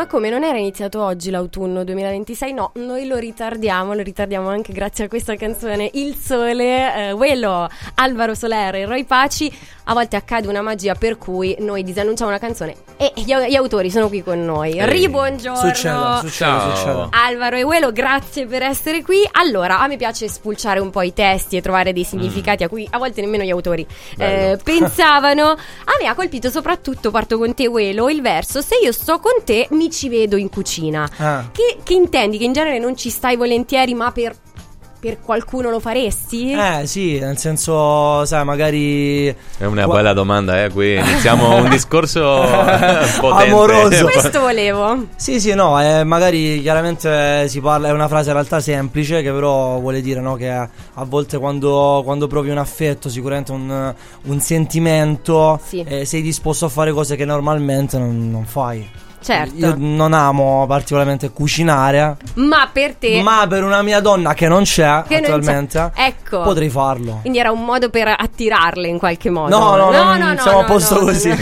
ma come non era iniziato oggi l'autunno 2026? No, noi lo ritardiamo anche grazie a questa canzone Il Sole, Uelo, Alvaro Soler e Roy Paci. A volte accade una magia per cui noi disannunciamo una canzone e gli autori sono qui con noi. Buongiorno. Succede. Alvaro e Uelo, grazie per essere qui. Allora, a me piace spulciare un po' i testi e trovare dei significati a cui a volte nemmeno gli autori pensavano. A me ha colpito soprattutto, parto con te Uelo, il verso "se io sto con te mi ci vedo in cucina". Che intendi? Che in genere non ci stai volentieri, ma per qualcuno lo faresti? Sì, nel senso, sai, magari è una bella domanda, qui iniziamo un discorso potente, amoroso. Questo volevo. Sì, no, magari chiaramente si parla, è una frase in realtà semplice che però vuole dire, no, che a volte quando provi un affetto, sicuramente un sentimento, sei disposto a fare cose che normalmente non fai. Certo. Io non amo particolarmente cucinare, ma per te, ma per una mia donna che non c'è attualmente, ecco, potrei farlo. Quindi era un modo per attirarle in qualche modo. No, siamo a posto così.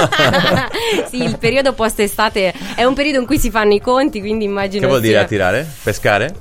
Sì, il periodo post-estate è un periodo in cui si fanno i conti, quindi immagino. Che vuol dire attirare? Pescare?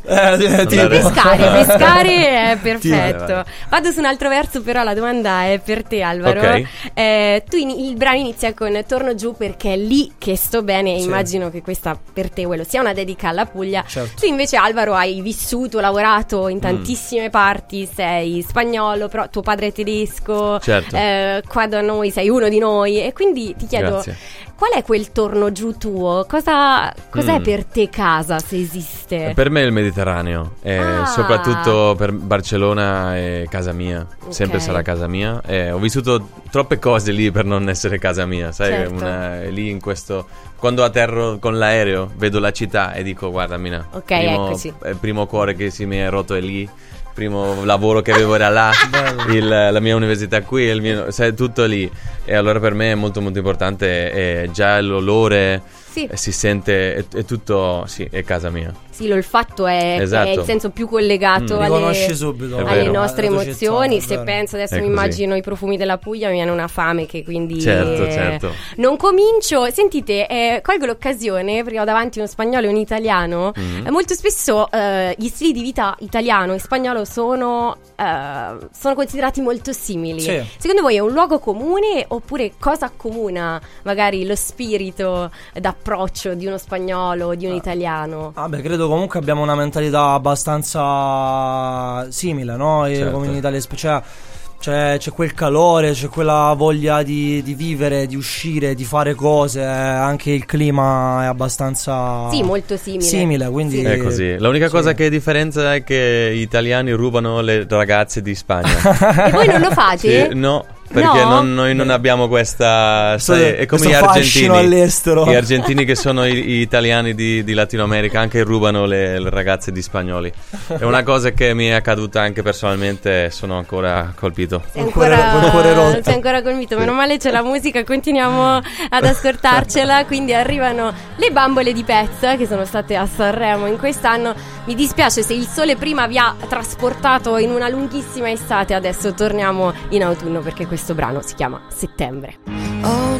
Pescare è perfetto. Vale. Vado su un altro verso, però la domanda è per te, Alvaro. Okay. Il brano inizia con "torno giù perché è lì che sto bene". Immagino che questa per te, Uelo, sia una dedica alla Puglia. Certo. Tu invece, Alvaro, hai vissuto, lavorato in tantissime parti, sei spagnolo, però tuo padre è tedesco. Certo. Qua da noi sei uno di noi e quindi ti chiedo, grazie, qual è quel torno giù tuo? Cos'è per te casa, se esiste? Per me è il Mediterraneo, soprattutto per Barcellona è casa mia, sempre sarà casa mia. Ho vissuto troppe cose lì per non essere casa mia, sai, certo. Lì in questo, quando atterro con l'aereo vedo la città e dico guarda Mina, eccoci. Il primo cuore che si mi è rotto è lì, primo lavoro che avevo era là, la mia università qui, sai, tutto lì. E allora per me è molto molto importante, già l'olore, si sente, è tutto, è casa mia. Sì, l'olfatto è il senso più collegato alle nostre emozioni. Se penso adesso, mi immagino i profumi della Puglia, mi viene una fame che quindi certo. Non comincio. Sentite, colgo l'occasione perché ho davanti uno spagnolo e un italiano. Molto spesso gli stili di vita italiano e spagnolo sono considerati molto simili. Secondo voi è un luogo comune oppure cosa accomuna magari lo spirito d'approccio di uno spagnolo, di un italiano? Credo comunque abbiamo una mentalità abbastanza simile, no? Certo. Come in Italia, c'è quel calore, c'è quella voglia di vivere, di uscire, di fare cose. Anche il clima è abbastanza molto simile, quindi è così. L'unica cosa che differenza è che gli italiani rubano le ragazze di Spagna. E voi non lo fate? No, perché noi non abbiamo questa, sai, è come gli argentini all'estero. Gli argentini che sono gli italiani di Latino America anche rubano le ragazze di spagnoli. È una cosa che mi è accaduta anche personalmente, sono ancora colpito. Sei ancora colpito. Meno male c'è la musica, continuiamo ad ascoltarcela. Quindi arrivano le Bambole di Pezza, che sono state a Sanremo in quest'anno. Mi dispiace se il sole prima vi ha trasportato in una lunghissima estate, adesso torniamo in autunno perché questo brano si chiama Settembre. Oh